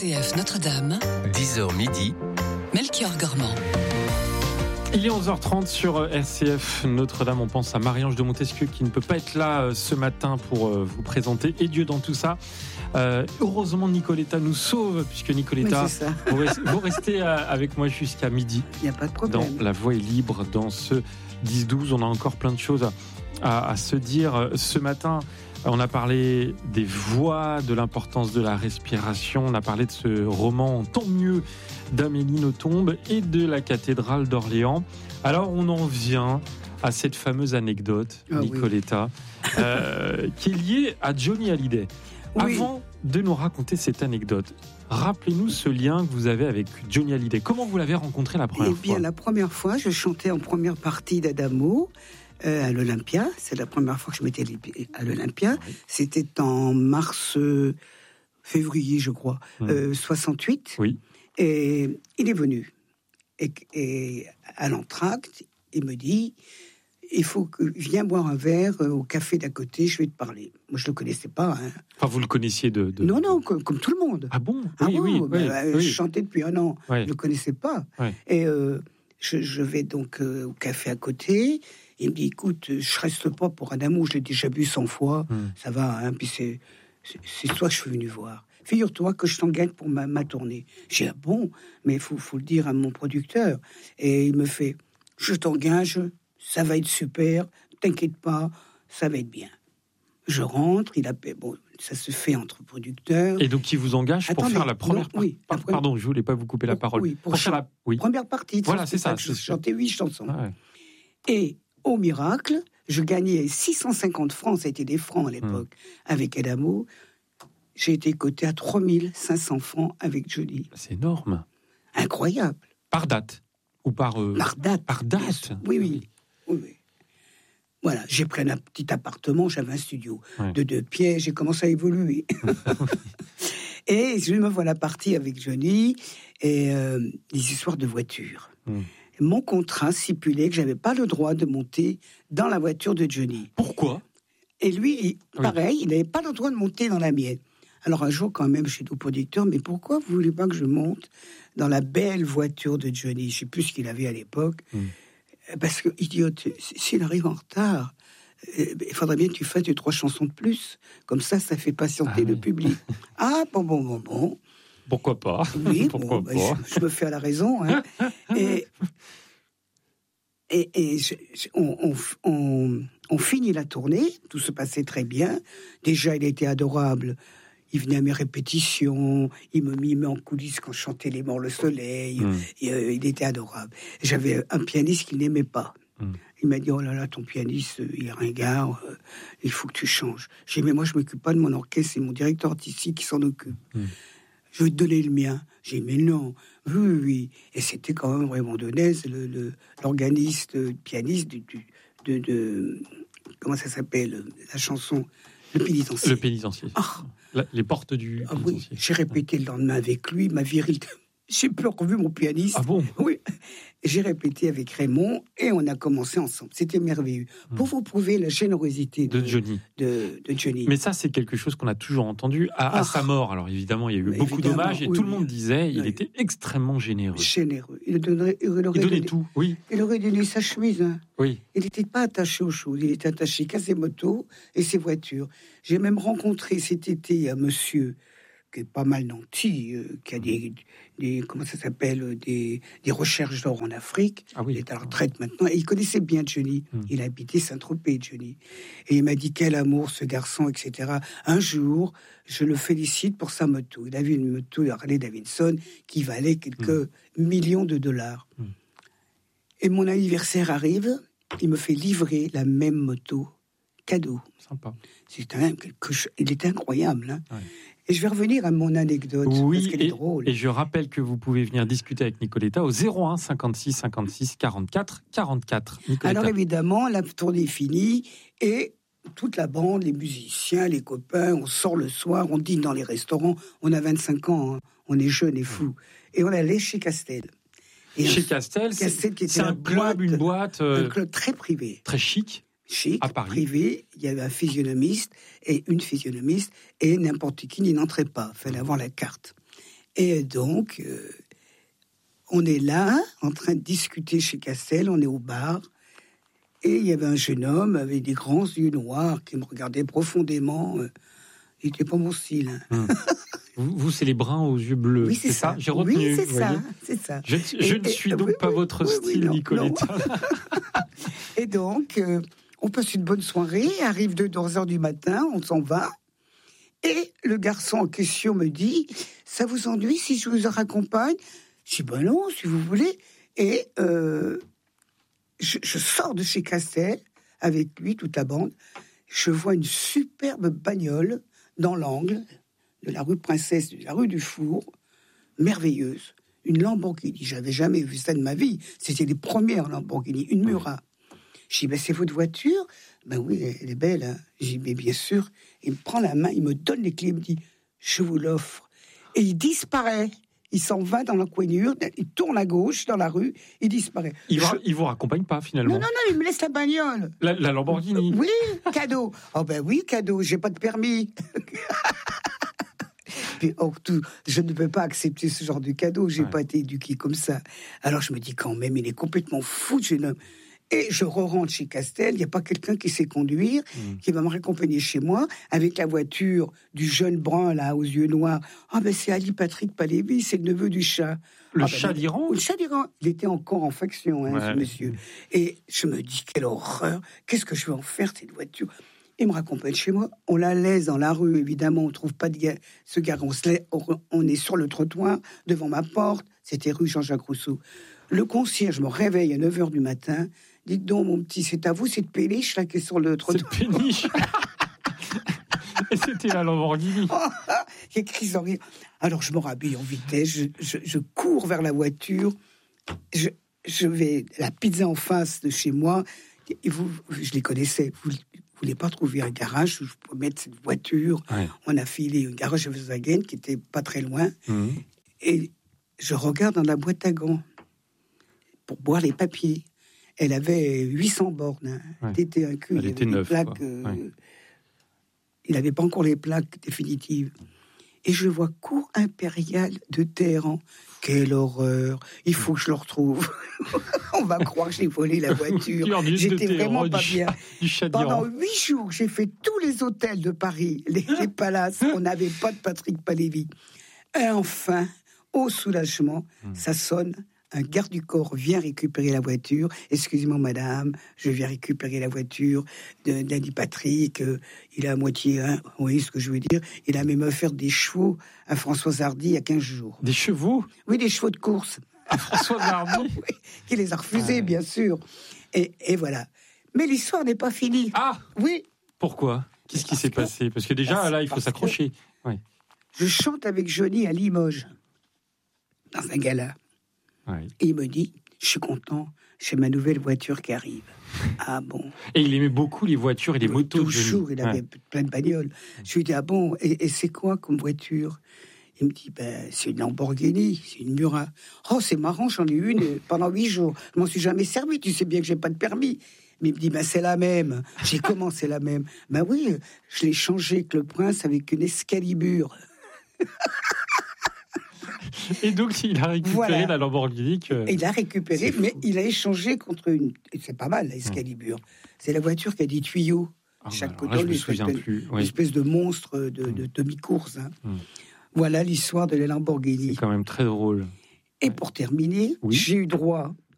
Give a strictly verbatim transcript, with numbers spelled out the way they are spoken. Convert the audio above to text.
C F Notre-Dame, dix heures midi, Melchior Gormand. Il est onze heures trente sur R C F Notre-Dame. On pense à Marie-Ange de Montesquieu qui ne peut pas être là ce matin pour vous présenter Et Dieu dans tout ça. Euh, heureusement, Nicoletta nous sauve, puisque Nicoletta, vous, restez, vous restez avec moi jusqu'à midi. Il n'y a pas de problème. Dans La Voix est libre, dans ce dix douze, on a encore plein de choses à, à, à se dire. Ce matin, on a parlé des voix, de l'importance de la respiration. On a parlé de ce roman Tant mieux d'Amélie Nothomb et de la cathédrale d'Orléans. Alors, on en vient à cette fameuse anecdote, ah, Nicoletta, oui. euh, qui est liée à Johnny Hallyday. Oui. Avant de nous raconter cette anecdote, rappelez-nous ce lien que vous avez avec Johnny Hallyday. Comment vous l'avez rencontré la première fois ? Eh bien, la première fois, je chantais en première partie d'Adamo euh, à l'Olympia. C'est la première fois que je m'étais à l'Olympia. Oui. C'était en mars, euh, février, je crois, mmh. euh, soixante-huit. Oui. Et il est venu. Et, et à l'entracte, il me dit... il faut que viens boire un verre au café d'à côté, je vais te parler. Moi, je le connaissais pas. Hein. Enfin, vous le connaissiez de, de... Non, non, comme, comme tout le monde. Ah bon ? Ah oui, bon, oui, bah, oui, bah, oui. Je chantais depuis un an. Oui. Je le connaissais pas. Oui. Et euh, je, je vais donc euh, au café à côté. Il me dit, écoute, je reste pas pour un amour. Je l'ai déjà bu cent fois. Hum. Ça va. Hein. Puis c'est, c'est, c'est toi que je suis venu voir. Figure-toi que je t'engage pour ma, ma tournée. J'ai dit, ah bon, mais il faut, faut le dire à mon producteur. Et il me fait, je t'engage, ça va être super. T'inquiète pas, ça va être bien. Je rentre, il a bon, ça se fait entre producteurs. Et donc il vous engage pour Attendez, faire la première non, oui, par... après... Pardon, je voulais pas vous couper la parole. Oui, pour, pour faire la oui. première partie. De voilà, c'est ça. Je chantais huit chansons. Ah ouais. Et au miracle, je gagnais six cent cinquante francs, c'était des francs à l'époque, hum. avec Adamo. J'ai été coté à trois mille cinq cents francs avec Johnny. C'est énorme. Incroyable. Par date ou par euh... par date. Par date. Oui, oui, oui. oui. Voilà, j'ai pris un petit appartement, j'avais un studio ouais. de deux pièces, j'ai commencé à évoluer. Et je me voilà partie avec Johnny et euh, des histoires de voiture. Mm. Mon contrat stipulait que j'avais pas le droit de monter dans la voiture de Johnny. Pourquoi ? Et lui, il, oui. pareil, il n'avait pas le droit de monter dans la mienne. Alors un jour, quand même, je suis au producteur, mais pourquoi vous voulez pas que je monte dans la belle voiture de Johnny ? Je sais plus ce qu'il avait à l'époque. Mm. Parce que, idiote, s'il arrive en retard, euh, il faudrait bien que tu fasses deux, trois chansons de plus. Comme ça, ça fait patienter ah, le oui. public. Ah, bon, bon, bon, bon. Pourquoi pas ? Oui, pourquoi bon, pas bah, je, je me fais à la raison. Hein. et et, et je, je, on, on, on, on finit la tournée, tout se passait très bien. Déjà, il était adorable. Il venait à mes répétitions, il me mimait en coulisses quand je chantais Les Morts le Soleil. Mmh. Et, euh, il était adorable. J'avais un pianiste qu'il n'aimait pas. Mmh. Il m'a dit, oh là là, ton pianiste, il est ringard, euh, il faut que tu changes. J'ai dit, mais moi, je ne m'occupe pas de mon orchestre, c'est mon directeur artistique qui s'en occupe. Mmh. Je vais te donner le mien. J'ai dit, mais non, oui, oui, oui. Et c'était quand même Raymond Donez, le, le, l'organiste, le pianiste du, du, de, de... Comment ça s'appelle, la chanson Le Pénitencier. Le Pénitencier. Oh. La, les portes du ah, oui. J'ai répété le lendemain avec lui, ma virilité. J'ai plus revu mon pianiste. Ah bon ? Oui. J'ai répété avec Raymond et on a commencé ensemble. C'était merveilleux. Mmh. Pour vous prouver la générosité de, de, Johnny. De, de Johnny. Mais ça, c'est quelque chose qu'on a toujours entendu à, ah. à sa mort. Alors évidemment, il y a eu Mais beaucoup d'hommages et oui, tout le monde disait il oui. était extrêmement généreux. Généreux. Il, donnerait, il, aurait il donnait donné, tout, oui. Il aurait donné sa chemise. Hein. Oui. Il n'était pas attaché aux choses. Il était attaché qu'à ses motos et ses voitures. J'ai même rencontré cet été un monsieur qui est pas mal nanti, euh, qui a des, des comment ça s'appelle, des, des recherches d'or en Afrique. Ah oui. Il est à la retraite maintenant. Et il connaissait bien Johnny. Mmh. Il a habité Saint-Tropez, Johnny. Et il m'a dit quel amour ce garçon, et cetera. Un jour, je le félicite pour sa moto. Il avait une moto Harley Davidson qui valait quelques mmh. millions de dollars. Mmh. Et mon anniversaire arrive, il me fait livrer la même moto cadeau. Sympa. C'est un, quelque chose, il était incroyable. Hein. Ouais. Et je vais revenir à mon anecdote, oui, parce qu'elle et, est drôle. Et je rappelle que vous pouvez venir discuter avec Nicoletta au zéro un cinquante-six cinquante-six quarante-quatre quarante-quatre. Nicoletta. Alors évidemment, la tournée est finie, et toute la bande, les musiciens, les copains, on sort le soir, on dîne dans les restaurants, on a vingt-cinq ans, hein, on est jeunes et fous. Et on allait chez Castel. Et chez Castel, Castel c'est, c'est un club, boîte, une boîte... Euh, un club très privé. Très chic. Chic, à Paris. Privé, il y avait un physionomiste et une physionomiste, et n'importe qui n'y n'entrait pas, il fallait avoir la carte. Et donc, euh, on est là, en train de discuter chez Castel, on est au bar, et il y avait un jeune homme avec des grands yeux noirs qui me regardait profondément. Euh, il n'était pas mon style. Hein. Hum. Vous, vous, c'est les bruns aux yeux bleus. Oui, c'est, c'est ça. ça. J'ai retenu. Oui, c'est ça. Voyez. C'est ça. Je, je et, ne suis et, donc oui, pas oui, votre oui, style, oui, non, Nicoletta. Non. Et donc, euh, on passe une bonne soirée. Arrive deux heures du matin, on s'en va. Et le garçon en question me dit, ça vous ennuie si je vous raccompagne? Je dis, ben non, si vous voulez. Et euh, je, je sors de chez Castel avec lui, toute la bande. Je vois une superbe bagnole dans l'angle de la rue Princesse, de la rue du Four, merveilleuse. Une Lamborghini. J'avais jamais vu ça de ma vie. C'était les premières Lamborghini, une Murat. Je dis, ben c'est votre voiture? Ben oui, elle est belle. Hein. Je dis, mais bien sûr. Il me prend la main, il me donne les clés, il me dit, je vous l'offre. Et il disparaît. Il s'en va dans l'encoignure, il tourne à gauche dans la rue, il disparaît. Il ne je... vous raccompagne pas finalement? Non, non, non, il me laisse la bagnole. La, la Lamborghini? Oui, cadeau. Oh ben oui, cadeau, j'ai pas de permis. Puis, oh, tout, je ne peux pas accepter ce genre de cadeau, j'ai ouais. pas été éduqué comme ça. Alors je me dis quand même, il est complètement fou, ce jeune homme. Et je re-rentre chez Castel, il n'y a pas quelqu'un qui sait conduire, mmh. qui va me raccompagner chez moi, avec la voiture du jeune brun, là, aux yeux noirs. Ah, ben c'est Ali Patrick Palévi, c'est le neveu du chat. Le ah, chat ben, d'Iran? Le chat d'Iran. Il était encore en faction, hein, ouais. ce monsieur. Et je me dis, quelle horreur, qu'est-ce que je vais en faire, cette voiture? Il me raccompagne chez moi, on la laisse dans la rue, évidemment, on ne trouve pas de ga- ce gars, on, se laisse, on est sur le trottoir, devant ma porte, c'était rue Jean-Jacques Rousseau. Le concierge me réveille à neuf heures du matin. Dites donc, mon petit, c'est à vous, cette péniche là qui est sur le trottoir. Cette péniche. Et c'était la Lamborghini. J'ai écrit sans rire. Alors je me rhabille en vitesse, je, je, je cours vers la voiture, je, je vais la pizza en face de chez moi. Et vous, je les connaissais. Vous ne voulez pas trouver un garage où je peux mettre cette voiture? Ouais. On a filé un garage à Volkswagen qui était pas très loin. Mmh. Et je regarde dans la boîte à gants pour boire les papiers. Elle avait huit cents bornes. Hein. Ouais. Elle était un cul. Elle était neuve. Plaques, euh, ouais. Il n'avait pas encore les plaques définitives. Et je vois cours impérial de Téhéran. Quelle horreur! Il faut que je le retrouve. On va croire que j'ai volé la voiture. J'étais vraiment pas bien. Pendant huit jours, j'ai fait tous les hôtels de Paris, les, les palaces. On n'avait pas de Patrick Palévi. Et enfin, au soulagement, hum. ça sonne. Un garde du corps vient récupérer la voiture. Excusez-moi, madame, je viens récupérer la voiture de d'Ali Patrick. Euh, il a à moitié, hein, vous voyez ce que je veux dire. Il a même offert des chevaux à Françoise Hardy il y a quinze jours. Des chevaux? Oui, des chevaux de course. À Françoise Hardy? Oui, qui les a refusés, ah, bien sûr. Et, et voilà. Mais l'histoire n'est pas finie. Ah! Oui. Pourquoi? Qu'est-ce qui s'est que, passé? Parce que déjà, parce, là, il faut s'accrocher. Oui. Je chante avec Johnny à Limoges, dans un gala. Ouais. Et il me dit, je suis content, j'ai ma nouvelle voiture qui arrive. Ah bon? Et il aimait beaucoup les voitures et les motos. Toujours, il avait ouais. plein de bagnoles. Je lui dis, ah bon, et, et c'est quoi comme voiture? Il me dit, ben, c'est une Lamborghini, c'est une Murat. Oh, c'est marrant, j'en ai une pendant huit jours. Je m'en suis jamais servi, tu sais bien que j'ai pas de permis. Mais il me dit, ben, c'est la même. J'ai comment c'est la même? Ben oui, je l'ai changé avec le prince avec une Excalibur. Et donc, il a récupéré voilà. la Lamborghini. Que... Il a récupéré, mais il a échangé contre une... Et c'est pas mal, la Excalibur. Mmh. C'est la voiture qui a des tuyaux. Ah, chaque côté, une espèce, plus. Oui. espèce de monstre de, de, de demi-course. Hein. Mmh. Voilà l'histoire de la Lamborghini. C'est quand même très drôle. Et ouais. pour terminer, oui. j'ai eu droit